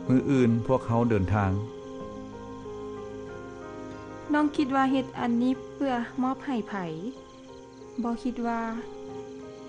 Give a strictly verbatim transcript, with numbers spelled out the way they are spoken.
มื้ออื่นพวกเขาเดินทางน้องคิดว่าเฮ็ดอันนี้เพื่อมอบให้ไผบ่คิดว่า